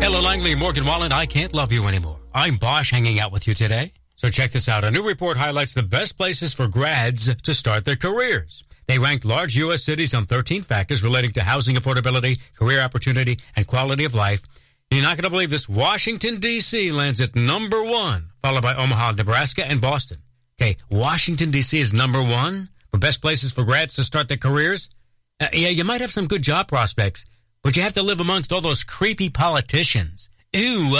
Hello, Langley, Morgan Wallen. I can't love you anymore. I'm Bosch hanging out with you today. So check this out. A new report highlights the best places for grads to start their careers. They ranked large U.S. cities on 13 factors relating to housing affordability, career opportunity, and quality of life. You're not going to believe this. Washington, D.C. lands at number 1, followed by Omaha, Nebraska, and Boston. Okay, Washington, D.C. is number 1 for best places for grads to start their careers. Yeah, you might have some good job prospects, but you have to live amongst all those creepy politicians. Ew.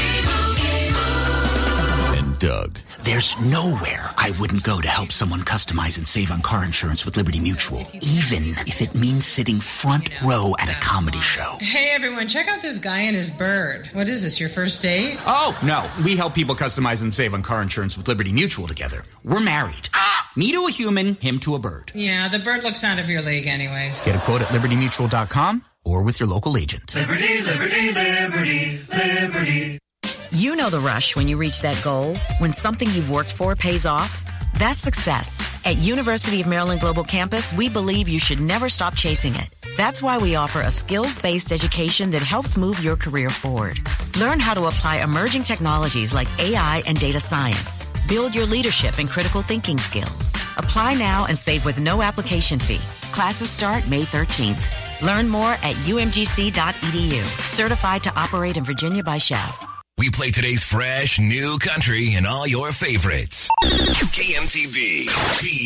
And Doug. There's nowhere I wouldn't go to help someone customize and save on car insurance with Liberty Mutual, even if it means sitting front row at a comedy show. Hey, everyone, check out this guy and his bird. What is this, your first date? Oh, no. We help people customize and save on car insurance with Liberty Mutual together. We're married. Me to a human, him to a bird. Yeah, the bird looks out of your league anyways. Get a quote at libertymutual.com or with your local agent. Liberty, liberty, liberty, liberty. You know the rush when you reach that goal, when something you've worked for pays off. That's success. At University of Maryland Global Campus, we believe you should never stop chasing it. That's why we offer a skills-based education that helps move your career forward. Learn how to apply emerging technologies like AI and data science. Build your leadership and critical thinking skills. Apply now and save with no application fee. Classes start May 13th. Learn more at umgc.edu. Certified to operate in Virginia by Chev. We play today's fresh, new country and all your favorites. KMTV.